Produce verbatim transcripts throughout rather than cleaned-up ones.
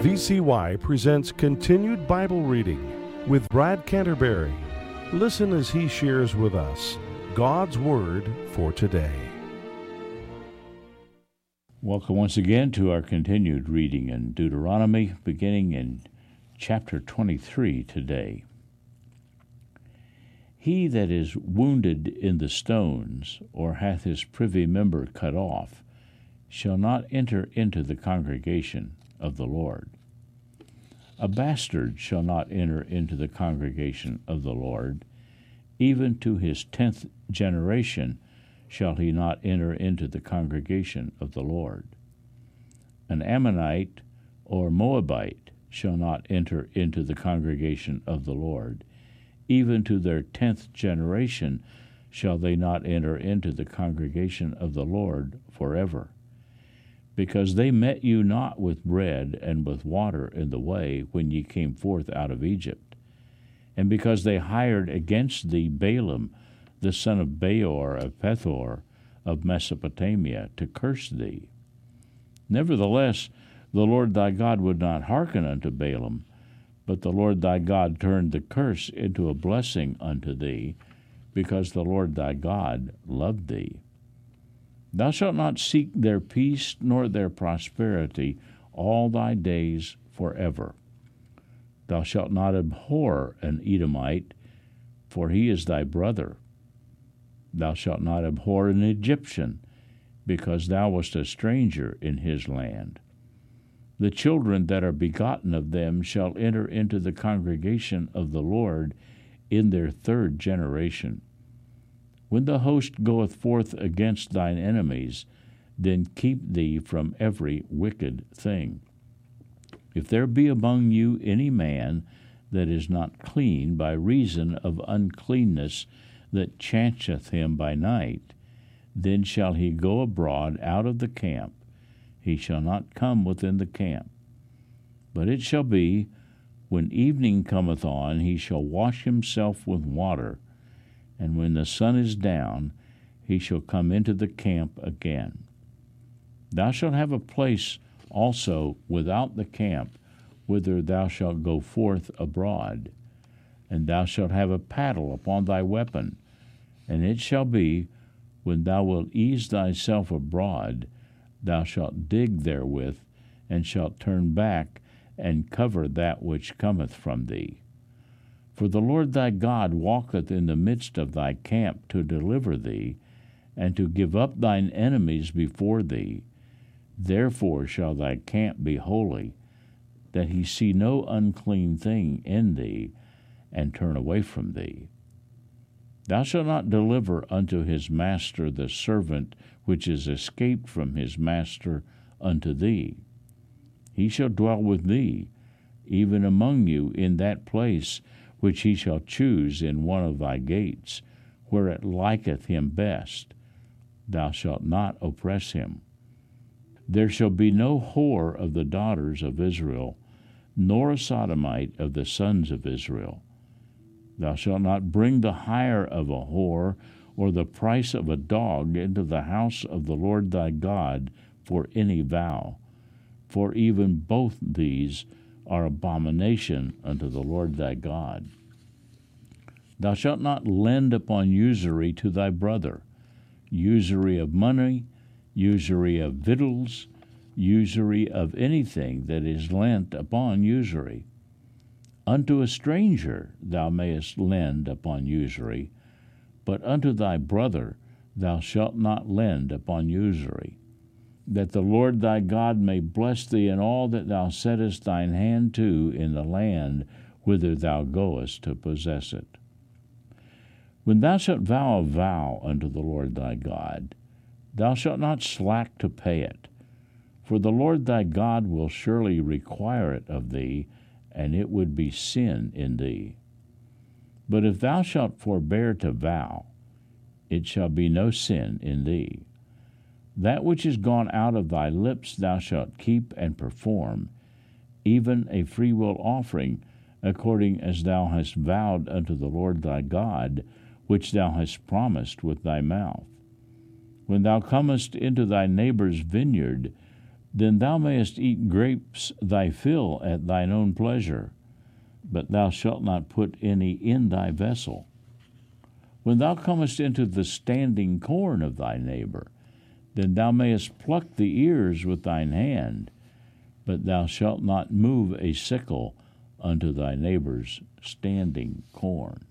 V C Y presents Continued Bible Reading with Brad Canterbury. Listen as he shares with us God's Word for today. Welcome once again to our continued reading in Deuteronomy, beginning in chapter twenty-three today. He that is wounded in the stones, or hath his privy member cut off, shall not enter into the congregation of the Lord. A bastard shall not enter into the congregation of the Lord. Even to his tenth generation shall he not enter into the congregation of the Lord. An Ammonite or Moabite shall not enter into the congregation of the Lord. Even to their tenth generation shall they not enter into the congregation of the Lord forever. Because they met you not with bread and with water in the way when ye came forth out of Egypt, and because they hired against thee Balaam, the son of Beor of Pethor of Mesopotamia, to curse thee. Nevertheless, the Lord thy God would not hearken unto Balaam, but the Lord thy God turned the curse into a blessing unto thee, because the Lord thy God loved thee. Thou shalt not seek their peace nor their prosperity all thy days forever. Thou shalt not abhor an Edomite, for he is thy brother. Thou shalt not abhor an Egyptian, because thou wast a stranger in his land. The children that are begotten of them shall enter into the congregation of the Lord in their third generation. When the host goeth forth against thine enemies, then keep thee from every wicked thing. If there be among you any man that is not clean by reason of uncleanness that chanceth him by night, then shall he go abroad out of the camp. He shall not come within the camp. But it shall be, when evening cometh on, he shall wash himself with water, and when the sun is down, he shall come into the camp again. Thou shalt have a place also without the camp, whither thou shalt go forth abroad. And thou shalt have a paddle upon thy weapon, and it shall be, when thou wilt ease thyself abroad, thou shalt dig therewith, and shalt turn back, and cover that which cometh from thee. For the Lord thy God walketh in the midst of thy camp to deliver thee, and to give up thine enemies before thee. Therefore shall thy camp be holy, that he see no unclean thing in thee, and turn away from thee. Thou shalt not deliver unto his master the servant which is escaped from his master unto thee. He shall dwell with thee, even among you in that place which he shall choose in one of thy gates, where it liketh him best. Thou shalt not oppress him. There shall be no whore of the daughters of Israel, nor a sodomite of the sons of Israel. Thou shalt not bring the hire of a whore, or the price of a dog into the house of the Lord thy God for any vow, for even both these are abomination unto the Lord thy God. Thou shalt not lend upon usury to thy brother, usury of money, usury of victuals, usury of anything that is lent upon usury. Unto a stranger thou mayest lend upon usury, but unto thy brother thou shalt not lend upon usury, that the Lord thy God may bless thee in all that thou settest thine hand to in the land whither thou goest to possess it. When thou shalt vow a vow unto the Lord thy God, thou shalt not slack to pay it, for the Lord thy God will surely require it of thee, and it would be sin in thee. But if thou shalt forbear to vow, it shall be no sin in thee. That which is gone out of thy lips thou shalt keep and perform, even a freewill offering, according as thou hast vowed unto the Lord thy God, which thou hast promised with thy mouth. When thou comest into thy neighbor's vineyard, Then thou mayest eat grapes thy fill at thine own pleasure, but thou shalt not put any in thy vessel. When thou comest into the standing corn of thy neighbor, then thou mayest pluck the ears with thine hand, but thou shalt not move a sickle unto thy neighbor's standing corn.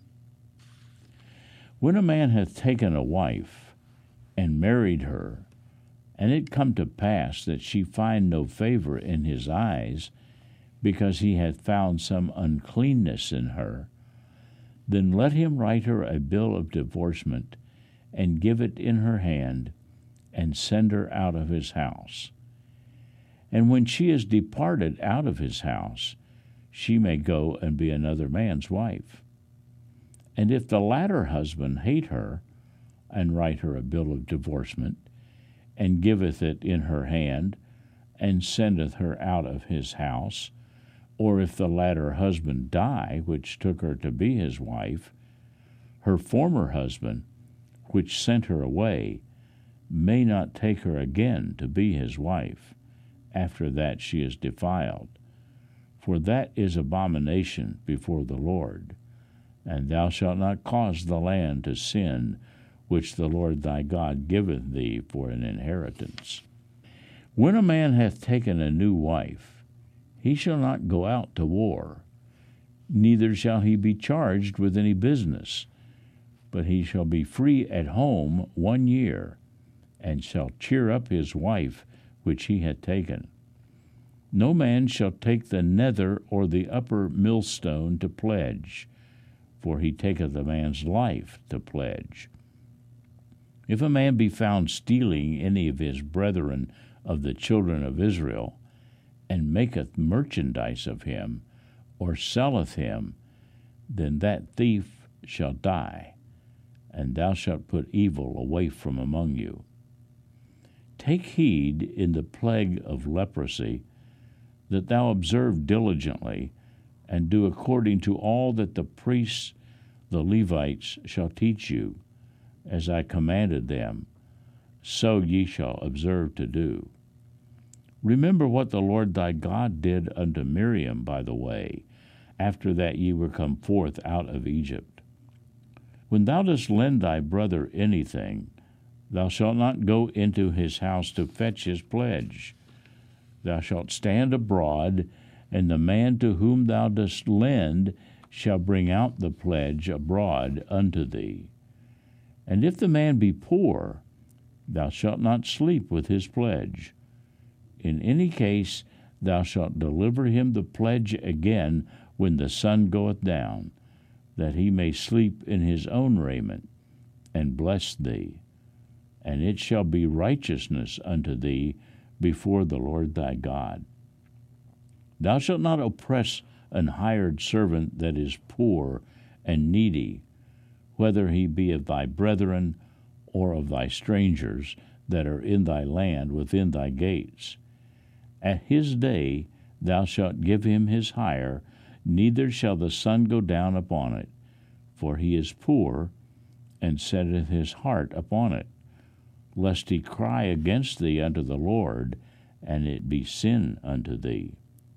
When a man hath taken a wife, and married her, and it come to pass that she find no favor in his eyes, because he hath found some uncleanness in her, then let him write her a bill of divorcement, and give it in her hand, and send her out of his house. And when she is departed out of his house, she may go and be another man's wife. And if the latter husband hate her, and write her a bill of divorcement, and giveth it in her hand, and sendeth her out of his house, or if the latter husband die, which took her to be his wife, her former husband, which sent her away, may not take her again to be his wife, after that she is defiled. For that is abomination before the Lord. And thou shalt not cause the land to sin, which the Lord thy God giveth thee for an inheritance. When a man hath taken a new wife, he shall not go out to war, neither shall he be charged with any business, but he shall be free at home one year, and shall cheer up his wife which he hath taken. No man shall take the nether or the upper millstone to pledge, for he taketh a man's life to pledge. If a man be found stealing any of his brethren of the children of Israel, and maketh merchandise of him, or selleth him, then that thief shall die, and thou shalt put evil away from among you. Take heed in the plague of leprosy, that thou observe diligently, and do according to all that the priests, the Levites, shall teach you, as I commanded them, so ye shall observe to do. Remember what the Lord thy God did unto Miriam by the way, after that ye were come forth out of Egypt. When thou dost lend thy brother anything, thou shalt not go into his house to fetch his pledge. Thou shalt stand abroad, and the man to whom thou dost lend shall bring out the pledge abroad unto thee. And if the man be poor, thou shalt not sleep with his pledge. In any case thou shalt deliver him the pledge again when the sun goeth down, that he may sleep in his own raiment, and bless thee. And it shall be righteousness unto thee before the Lord thy God. Thou shalt not oppress an hired servant that is poor and needy, whether he be of thy brethren or of thy strangers that are in thy land within thy gates. At his day thou shalt give him his hire, neither shall the sun go down upon it, for he is poor, and setteth his heart upon it, lest he cry against thee unto the Lord, and it be sin unto thee.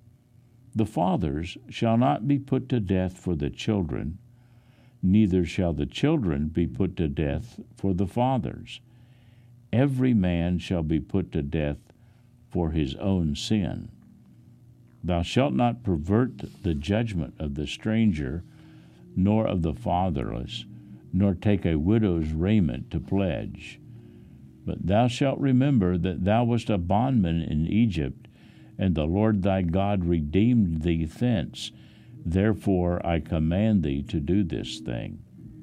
The fathers shall not be put to death for the children, neither shall the children be put to death for the fathers. Every man shall be put to death for his own sin. Thou shalt not pervert the judgment of the stranger, nor of the fatherless, nor take a widow's raiment to pledge. But thou shalt remember that thou wast a bondman in Egypt, and the Lord thy God redeemed thee thence. Therefore I command thee to do this thing.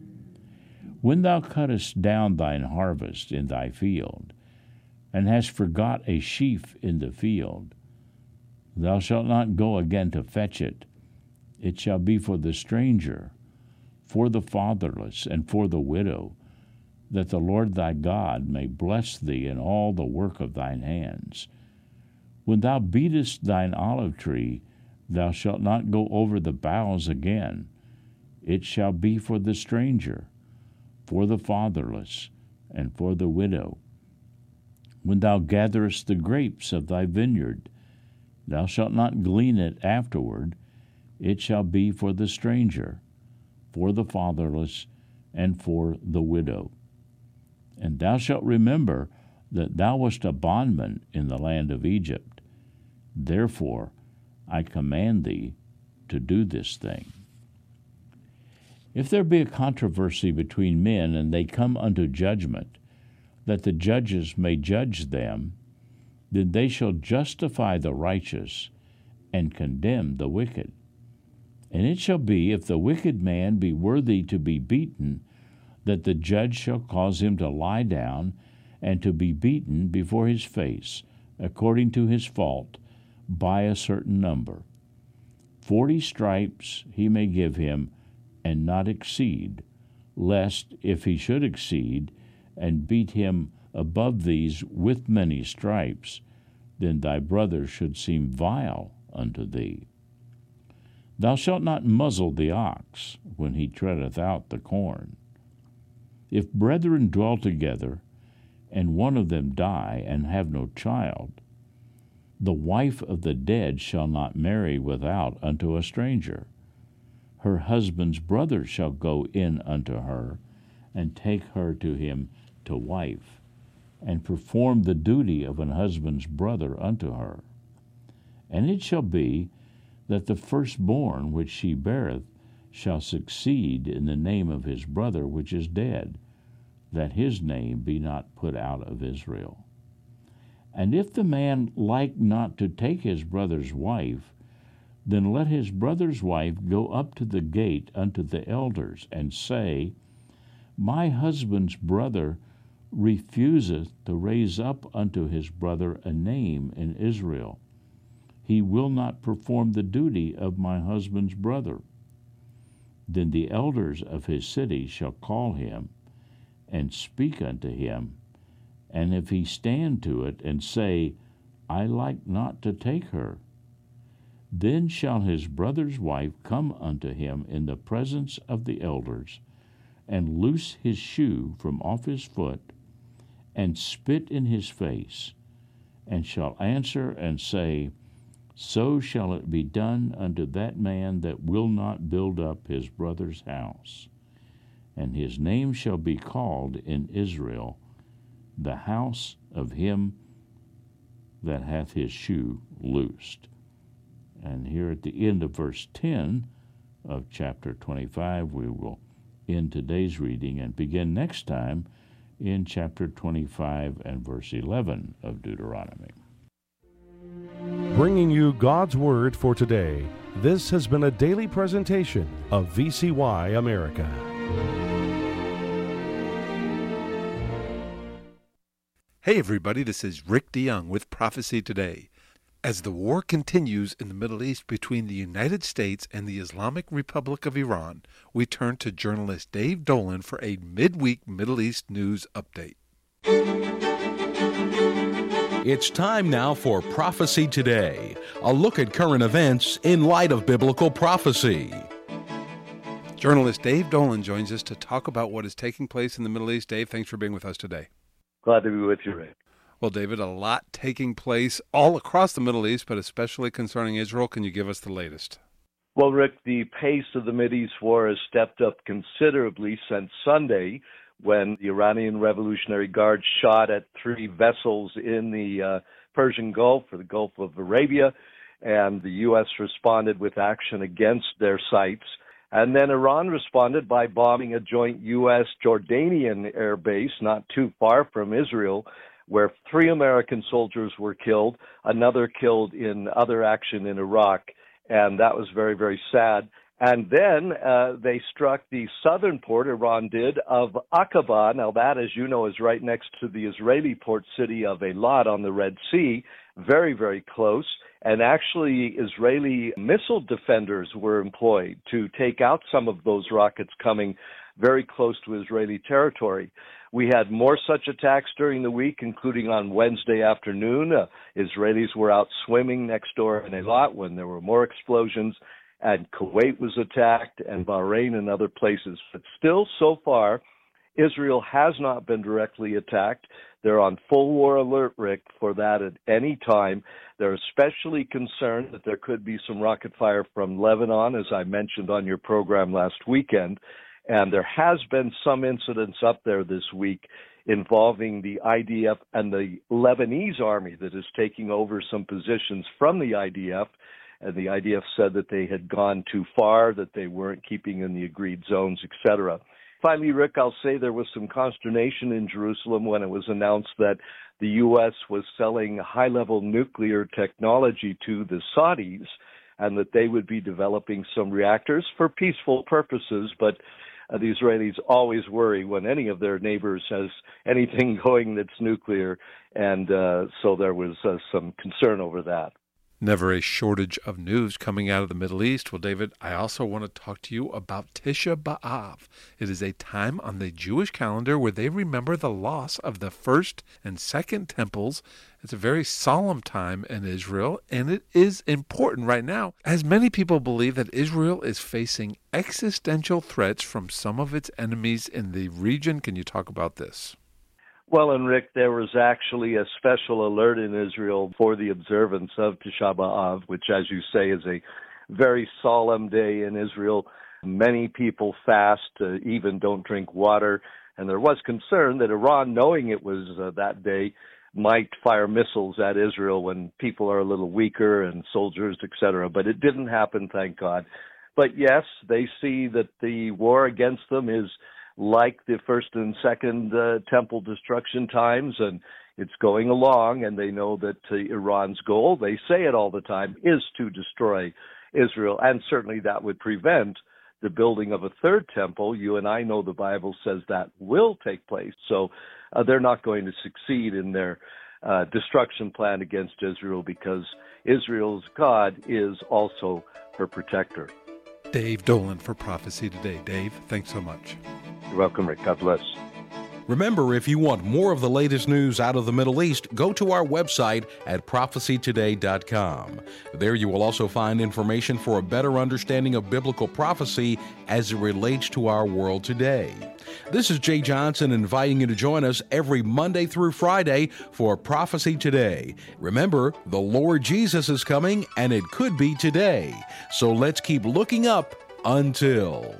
When thou cuttest down thine harvest in thy field, and hast forgot a sheaf in the field, thou shalt not go again to fetch it. It shall be for the stranger, for the fatherless, and for the widow, that the Lord thy God may bless thee in all the work of thine hands. When thou beatest thine olive tree, thou shalt not go over the boughs again. It shall be for the stranger, for the fatherless, and for the widow. when thou gatherest the grapes of thy vineyard. Thou shalt not glean it afterward. It shall be for the stranger, for the fatherless, and for the widow. And thou shalt remember that thou wast a bondman in the land of Egypt. Therefore I command thee to do this thing. If there be a controversy between men, and they come unto judgment, that the judges may judge them, then they shall justify the righteous and condemn the wicked. And it shall be, if the wicked man be worthy to be beaten, that the judge shall cause him to lie down and to be beaten before his face, according to his fault, by a certain number. Forty stripes he may give him, and not exceed, lest, if he should exceed, and beat him above these with many stripes, then thy brother should seem vile unto thee. Thou shalt not muzzle the ox when he treadeth out the corn. If brethren dwell together, and one of them die, and have no child, the wife of the dead shall not marry without unto a stranger. Her husband's brother shall go in unto her, and take her to him to wife, and perform the duty of an husband's brother unto her. And it shall be that the firstborn which she beareth shall succeed in the name of his brother which is dead, that his name be not put out of Israel. And if the man like not to take his brother's wife, then let his brother's wife go up to the gate unto the elders, and say, My husband's brother refuseth to raise up unto his brother a name in Israel. He will not perform the duty of my husband's brother. Then the elders of his city shall call him, and speak unto him. And if he stand to it, and say, I like not to take her, then shall his brother's wife come unto him in the presence of the elders, and loose his shoe from off his foot, and spit in his face, and shall answer and say, So shall it be done unto that man that will not build up his brother's house. And his name shall be called in Israel, the house of him that hath his shoe loosed. And here at the end of verse ten of chapter twenty-five, we will end today's reading and begin next time in chapter twenty-five and verse eleven of Deuteronomy. Bringing you God's Word for today, this has been a daily presentation of V C Y America. Hey everybody, this is Rick DeYoung with Prophecy Today. As the war continues in the Middle East between the United States and the Islamic Republic of Iran, we turn to journalist Dave Dolan for a midweek Middle East news update. It's time now for Prophecy Today, a look at current events in light of biblical prophecy. Journalist Dave Dolan joins us to talk about what is taking place in the Middle East. Dave, thanks for being with us today. Glad to be with you, Rick. Well, David, a lot taking place all across the Middle East, but especially concerning Israel. Can you give us the latest? Well, Rick, the pace of the Mideast war has stepped up considerably since Sunday, when the Iranian Revolutionary Guard shot at three vessels in the uh, Persian Gulf, or the Gulf of Arabia, and the U S responded with action against their sites. And then Iran responded by bombing a joint U S Jordanian air base not too far from Israel, where three American soldiers were killed, another killed in other action in Iraq, and that was very, very sad. And then uh, they struck the southern port, Iran did, of Aqaba. Now that, as you know, is right next to the Israeli port city of Eilat on the Red Sea, very, very close. And actually, Israeli missile defenders were employed to take out some of those rockets coming very close to Israeli territory. We had more such attacks during the week, including on Wednesday afternoon. Uh, Israelis were out swimming next door in Eilat when there were more explosions, and Kuwait was attacked, and Bahrain and other places. But still, so far, Israel has not been directly attacked. They're on full war alert, Rick, for that at any time. They're especially concerned that there could be some rocket fire from Lebanon, as I mentioned on your program last weekend. And there has been some incidents up there this week involving the I D F and the Lebanese army that is taking over some positions from the I D F. And the I D F said that they had gone too far, that they weren't keeping in the agreed zones, et cetera. Finally, Rick, I'll say there was some consternation in Jerusalem when it was announced that the U S was selling high-level nuclear technology to the Saudis and that they would be developing some reactors for peaceful purposes. But uh, the Israelis always worry when any of their neighbors has anything going that's nuclear, and uh, so there was uh, some concern over that. Never a shortage of news coming out of the Middle East. Well, David, I also want to talk to you about Tisha B'Av. It is a time on the Jewish calendar where they remember the loss of the first and second temples. It's a very solemn time in Israel, and it is important right now, as many people believe that Israel is facing existential threats from some of its enemies in the region. Can you talk about this? Well, and Rick, there was actually a special alert in Israel for the observance of Tisha B'Av, which, as you say, is a very solemn day in Israel. Many people fast, uh, even don't drink water, and there was concern that Iran, knowing it was uh, that day, might fire missiles at Israel when people are a little weaker and soldiers, et cetera. But it didn't happen, thank God. But yes, they see that the war against them is like the first and second uh, temple destruction times, and it's going along, and they know that uh, Iran's goal, they say it all the time, is to destroy Israel, and certainly that would prevent the building of a third temple. You and I know the Bible says that will take place, so uh, they're not going to succeed in their uh, destruction plan against Israel, because Israel's God is also her protector. Dave Dolan for Prophecy Today. Dave, thanks so much. You're welcome, Rick. God bless. Remember, if you want more of the latest news out of the Middle East, go to our website at prophecy today dot com. There you will also find information for a better understanding of biblical prophecy as it relates to our world today. This is Jay Johnson inviting you to join us every Monday through Friday for Prophecy Today. Remember, the Lord Jesus is coming, and it could be today. So let's keep looking up until...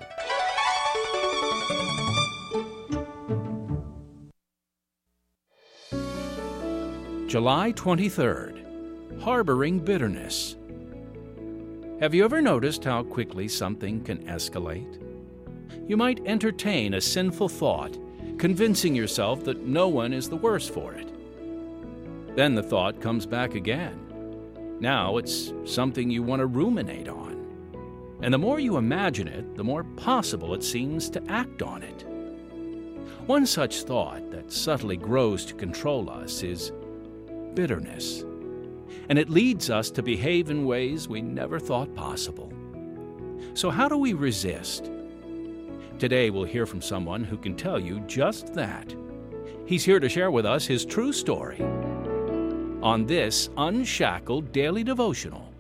July twenty-third, Harboring Bitterness. Have you ever noticed how quickly something can escalate? You might entertain a sinful thought, convincing yourself that no one is the worse for it. Then the thought comes back again. Now it's something you want to ruminate on. And the more you imagine it, the more possible it seems to act on it. One such thought that subtly grows to control us is bitterness, and it leads us to behave in ways we never thought possible. So how do we resist? Today we'll hear from someone who can tell you just that. He's here to share with us his true story on this Unshackled Daily Devotional.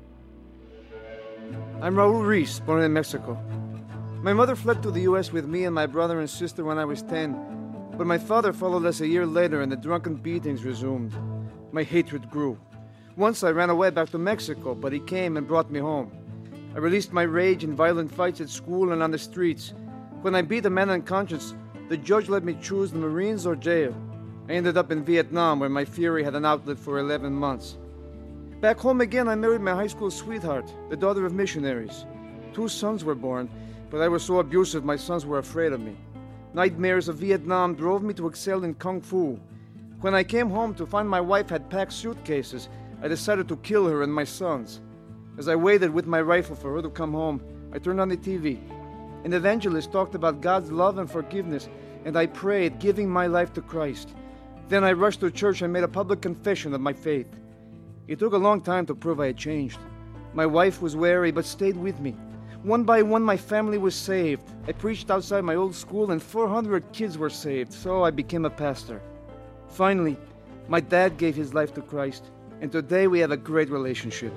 I'm Raul Reese, born in Mexico. My mother fled to the U S with me and my brother and sister when I was ten, but my father followed us a year later and the drunken beatings resumed. My hatred grew. Once I ran away back to Mexico, but he came and brought me home. I released my rage in violent fights at school and on the streets. When I beat a man unconscious, the judge let me choose the Marines or jail. I ended up in Vietnam, where my fury had an outlet for eleven months. Back home again, I married my high school sweetheart, the daughter of missionaries. Two sons were born, but I was so abusive my sons were afraid of me. Nightmares of Vietnam drove me to excel in Kung Fu. When I came home to find my wife had packed suitcases, I decided to kill her and my sons. As I waited with my rifle for her to come home, I turned on the T V. An evangelist talked about God's love and forgiveness, and I prayed, giving my life to Christ. Then I rushed to church and made a public confession of my faith. It took a long time to prove I had changed. My wife was wary but stayed with me. One by one, my family was saved. I preached outside my old school, and four hundred kids were saved, so I became a pastor. Finally, my dad gave his life to Christ, and today we have a great relationship.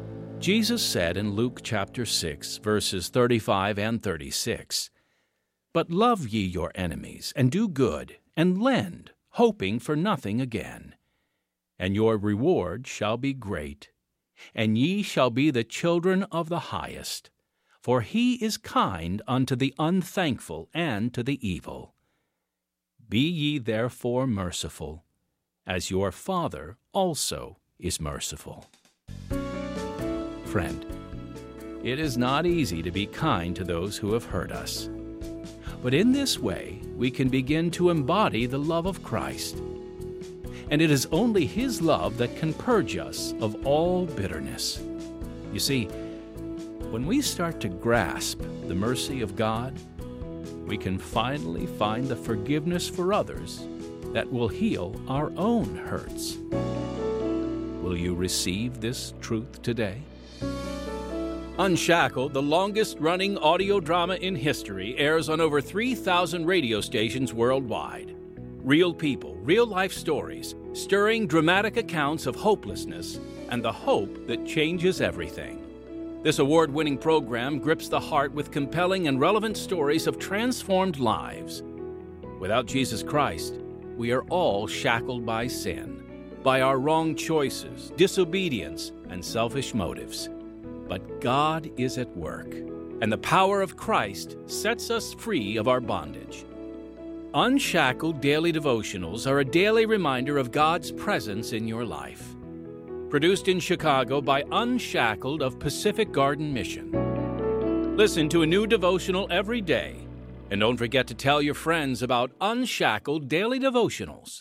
Jesus said in Luke chapter six, verses thirty-five and thirty-six, But love ye your enemies, and do good, and lend, hoping for nothing again. And your reward shall be great, and ye shall be the children of the highest. For he is kind unto the unthankful and to the evil. Be ye therefore merciful, as your Father also is merciful. Friend, it is not easy to be kind to those who have hurt us. But in this way, we can begin to embody the love of Christ. And it is only His love that can purge us of all bitterness. You see, when we start to grasp the mercy of God, we can finally find the forgiveness for others that will heal our own hurts. Will you receive this truth today? Unshackled, the longest-running audio drama in history, airs on over three thousand radio stations worldwide. Real people, real-life stories, stirring dramatic accounts of hopelessness and the hope that changes everything. This award-winning program grips the heart with compelling and relevant stories of transformed lives. Without Jesus Christ, we are all shackled by sin, by our wrong choices, disobedience, and selfish motives. But God is at work, and the power of Christ sets us free of our bondage. Unshackled Daily Devotionals are a daily reminder of God's presence in your life. Produced in Chicago by Unshackled of Pacific Garden Mission. Listen to a new devotional every day, and don't forget to tell your friends about Unshackled Daily Devotionals.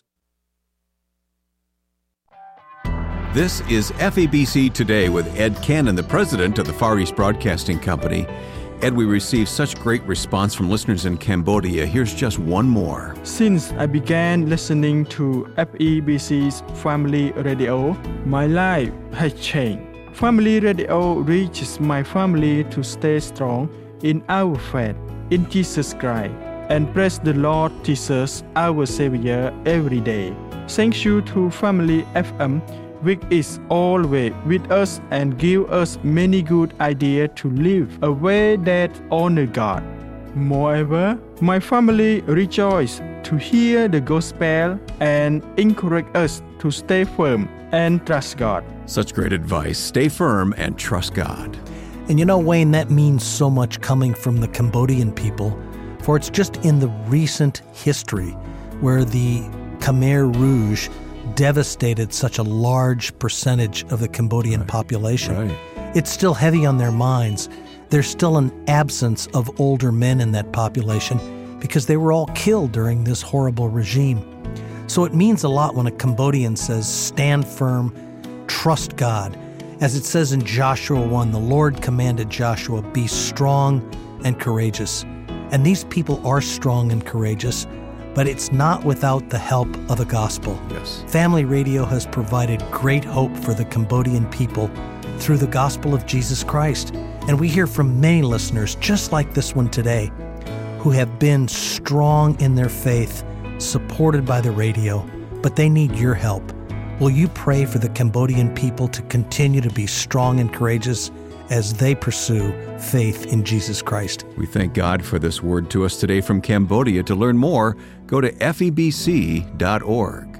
This is F E B C Today with Ed Cannon, the president of the Far East Broadcasting Company. Ed, we received such great response from listeners in Cambodia. Here's just one more. Since I began listening to F E B C's Family Radio, my life has changed. Family Radio reaches my family to stay strong in our faith in Jesus Christ and praise the Lord Jesus, our Savior, every day. Thank you to Family F M, which is always with us and give us many good ideas to live a way that honor God. Moreover, my family rejoices to hear the gospel and encourage us to stay firm and trust God. Such great advice. Stay firm and trust God. And you know, Wayne, that means so much coming from the Cambodian people, for it's just in the recent history where the Khmer Rouge devastated such a large percentage of the Cambodian right. population. Right. It's still heavy on their minds. There's still an absence of older men in that population because they were all killed during this horrible regime. So it means a lot when a Cambodian says, stand firm, trust God. As it says in Joshua one, the Lord commanded Joshua, be strong and courageous. And these people are strong and courageous, but it's not without the help of the gospel. Yes. Family Radio has provided great hope for the Cambodian people through the gospel of Jesus Christ. And we hear from many listeners, just like this one today, who have been strong in their faith, supported by the radio, but they need your help. Will you pray for the Cambodian people to continue to be strong and courageous as they pursue faith in Jesus Christ? We thank God for this word to us today from Cambodia. To learn more, go to F E B C dot org.